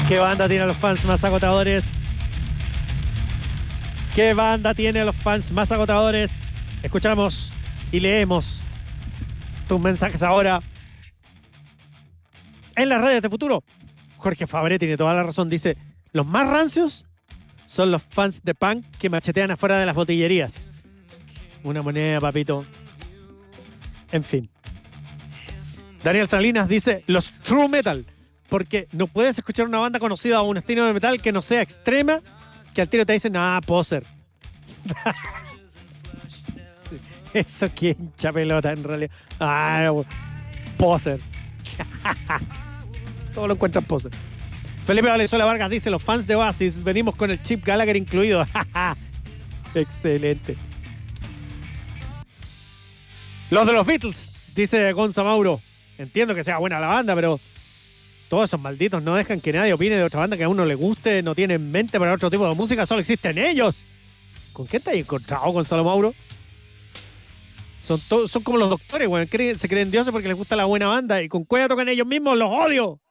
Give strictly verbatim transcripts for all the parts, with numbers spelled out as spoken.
¿Qué banda tiene a los fans más agotadores? ¿Qué banda tiene a los fans más agotadores? Escuchamos y leemos tus mensajes ahora en las redes de futuro. Jorge Fabré tiene toda la razón. Dice, los más rancios son los fans de punk que machetean afuera de las botillerías. Una moneda, papito. En fin. Daniel Salinas dice, los true metal. Porque no puedes escuchar una banda conocida o un estilo de metal que no sea extrema, que al tiro te dicen, ah, poser. Eso que hincha pelota en realidad. Ah, poser. Todo lo encuentran poser. Felipe Valenzuela Vargas dice, los fans de Oasis venimos con el chip Gallagher incluido. Excelente. Los de los Beatles, dice Gonza Mauro. Entiendo que sea buena la banda, pero todos esos malditos no dejan que nadie opine de otra banda que a uno le guste, no tienen mente para otro tipo de música, solo existen ellos. ¿Con qué te has encontrado, Gonzalo Mauro? Son, to- son como los doctores, güey. Creen, se creen dioses porque les gusta la buena banda y con cueva tocan ellos mismos, los odio.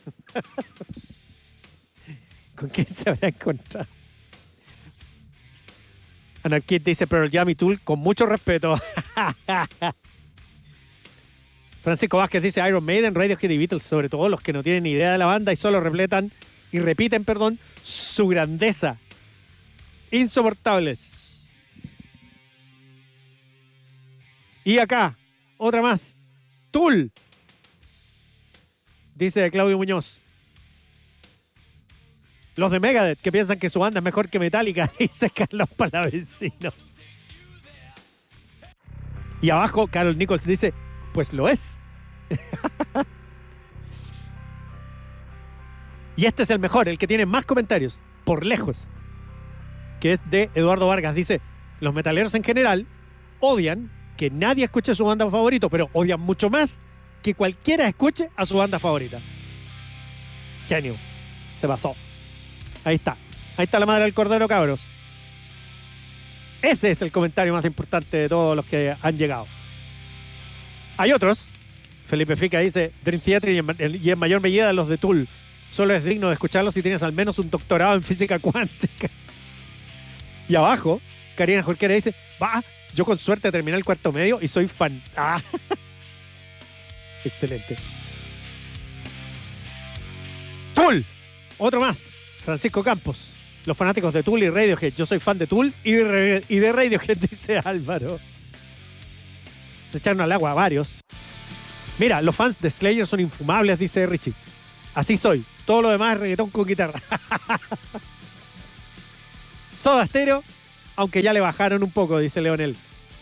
¿Con quién se habrá encontrado? Anarquid dice Pearl Jam y Tool con mucho respeto. Francisco Vázquez dice Iron Maiden, Radiohead y Beatles, sobre todo los que no tienen ni idea de la banda y solo repletan y repiten, perdón, su grandeza. Insoportables. Y acá, otra más. Tool. Dice Claudio Muñoz. Los de Megadeth, que piensan que su banda es mejor que Metallica, dice Carlos Palavecino. Y abajo, Carol Nichols dice, pues lo es. Y este es el mejor, el que tiene más comentarios, por lejos, que es de Eduardo Vargas. Dice, los metaleros en general odian que nadie escuche su banda favorita, pero odian mucho más que cualquiera escuche a su banda favorita. Genio. Se pasó. Ahí está. Ahí está la madre del cordero, cabros. Ese es el comentario más importante de todos los que han llegado. Hay otros. Felipe Fica dice, Dream Theater y en, y en mayor medida los de Tool. Solo es digno de escucharlos si tienes al menos un doctorado en física cuántica. Y abajo, Karina Jorquera dice, va, yo con suerte terminé el cuarto medio y soy fan. Ah. Excelente. Tool. Otro más. Francisco Campos. Los fanáticos de Tool y Radiohead. Yo soy fan de Tool y de, y de Radiohead, dice Álvaro. Se echaron al agua a varios. Mira, los fans de Slayer son infumables, dice Richie. Así soy. Todo lo demás es reggaetón con guitarra. Soda Stereo, aunque ya le bajaron un poco, dice Leonel.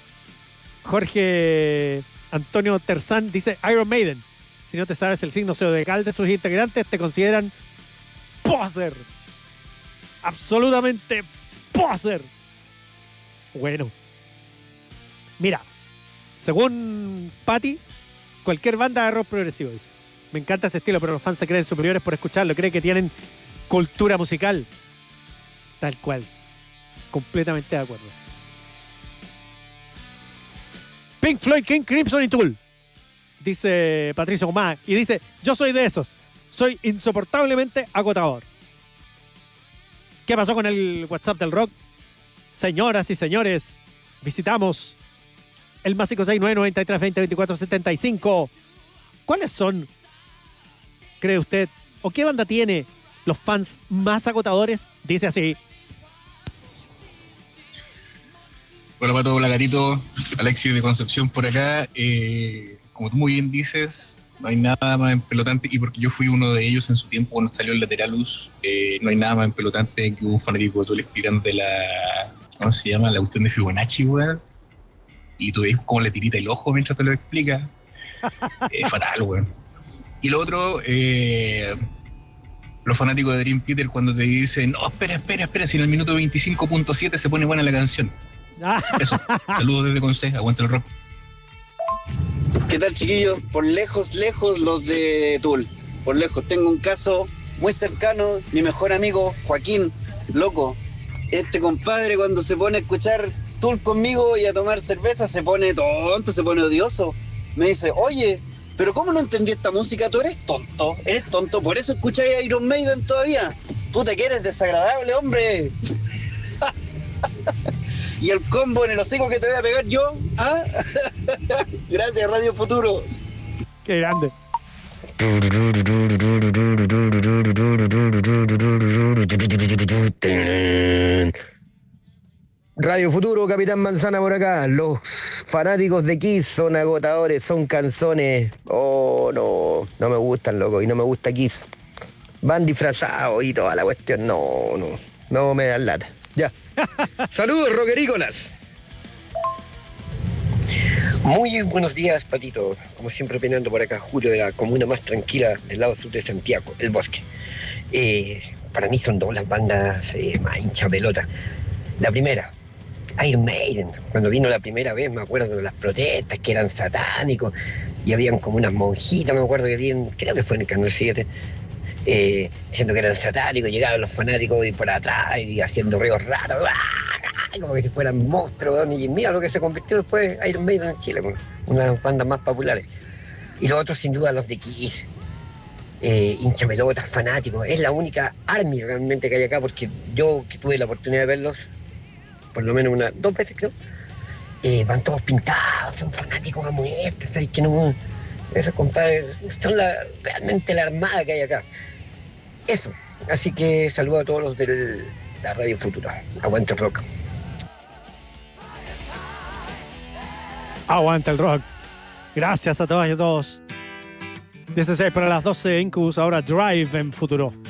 Jorge Antonio Terzán dice Iron Maiden. Si no te sabes el signo zodiacal de sus integrantes, te consideran poser. Absolutamente poser. Bueno. Mira, según Patty, cualquier banda de rock progresivo, dice. Me encanta ese estilo, pero los fans se creen superiores por escucharlo. Creen que tienen cultura musical. Tal cual. Completamente de acuerdo. Pink Floyd, King Crimson y Tool. Dice Patricio Gomá. Y dice, yo soy de esos. Soy insoportablemente agotador. ¿Qué pasó con el WhatsApp del rock? Señoras y señores, visitamos el más cinco seis nueve nueve tres dos cero dos cuatro siete cinco. ¿Cuáles son, cree usted, o qué banda tiene los fans más agotadores? Dice así. Hola Pato, hola Gatito, Alexis de Concepción por acá. Eh, como tú muy bien dices, no hay nada más empelotante, y porque yo fui uno de ellos en su tiempo cuando salió el Lateralus, eh, no hay nada más empelotante que un fanático de Tool explicando de la, ¿cómo se llama? La cuestión de Fibonacci, weón. Y tú ves cómo le tirita el ojo mientras te lo explica. Es fatal, weón. Y lo otro, eh, los fanáticos de Dream Theater cuando te dicen, no, espera, espera, espera, si en el minuto veinticinco punto siete se pone buena la canción. Eso, saludos desde Conce, aguanta el rock. ¿Qué tal, chiquillos? Por lejos, lejos los de Tool. Por lejos, tengo un caso muy cercano, mi mejor amigo Joaquín, loco. Este compadre cuando se pone a escuchar Tool conmigo y a tomar cerveza se pone tonto, se pone odioso. Me dice, oye, Pero ¿cómo no entendí esta música? Tú eres tonto, eres tonto, por eso escuchas a Iron Maiden todavía. Puta que eres desagradable, hombre. Y el combo en el hocico que te voy a pegar yo, ¿ah? Gracias, Radio Futuro. Qué grande. Radio Futuro, Capitán Manzana por acá. Los fanáticos de Kiss son agotadores, son canzones. Oh, no, no me gustan, loco, y no me gusta Kiss. Van disfrazados y toda la cuestión. No, no, no me dan lata. Ya. Saludos, rockerícolas. Muy buenos días, Patito. Como siempre, opinando por acá, Julio, de la comuna más tranquila del lado sur de Santiago, El Bosque. Eh, para mí son dos las bandas eh, más hincha pelota. La primera, Iron Maiden. Cuando vino la primera vez, me acuerdo de las protestas que eran satánicos y habían como unas monjitas, me acuerdo que habían, creo que fue en el Canal siete, eh, diciendo que eran satánicos, llegaban los fanáticos y por atrás y haciendo ruidos raros, ¡ah! Como que si fueran monstruos, y mira lo que se convirtió después Iron Maiden en Chile, bueno, una de las bandas más populares. Y los otros, sin duda, los de Kiss, eh, hinchapelotas, fanáticos. Es la única army realmente que hay acá, porque yo que tuve la oportunidad de verlos, por lo menos una, dos veces creo, eh, van todos pintados, son fanáticos a muerte, ¿sabes? Que no, esos compadres son la, realmente la armada que hay acá. Eso, así que saludo a todos los de la Radio Futura. Aguante el rock. Aguanta el rock. Gracias a todas y a todos. dieciséis para las doce, Incubus, ahora Drive en Futuro.